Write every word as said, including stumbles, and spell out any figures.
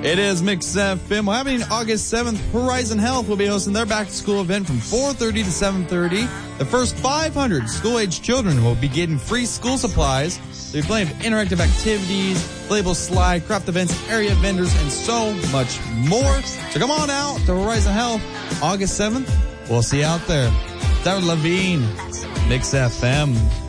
It is Mix F M. Well, happening August seventh, Horizon Health will be hosting their back-to-school event from four thirty to seven thirty. The first five hundred school-age children will be getting free school supplies. There'll be plenty of interactive activities, inflatable slide, craft events, area vendors, and so much more. So come on out to Horizon Health August seventh. We'll see you out there. Sarah Levine, Mix F M.